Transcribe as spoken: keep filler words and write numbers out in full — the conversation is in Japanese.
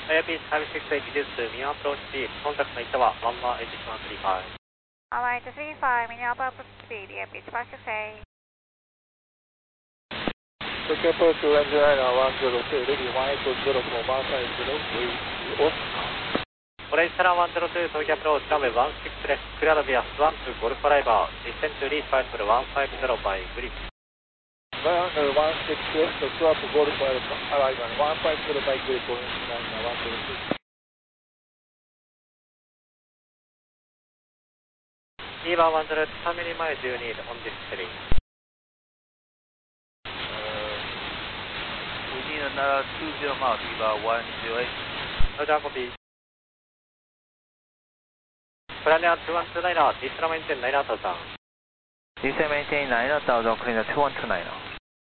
Airpiece five six eight reduced to Mia approach speed. Contact の板はワンマンエイチワンスリーファイブ。 Alright, three five, Mia approach speed, Airpiece five six eight. Tokyo approach to Ranger Air one zero two, ready one eight zero four, one five zero three, Oscar. オレンジサラワンゼロツー、東京アプローチ、ランウェイワンシックスレス、クリアドビアスワンツー、ゴルフアライバー、ディステントリーファイブルワンファイブゼロバイグリップ。 Runway one six west, to up Golf Arrival one five zero by grip, Orange nine one zero two. イーバーワンゼロ、ファミリー前じゅうに、オンディスプレイ。 We need another two zero miles, Eva one zero eight. ロジャーコピー。プランナーツーワンツーナイナー、ディストラメンテンナイナータウザン。 Descend maintain nine thousand, clean the two one two nine.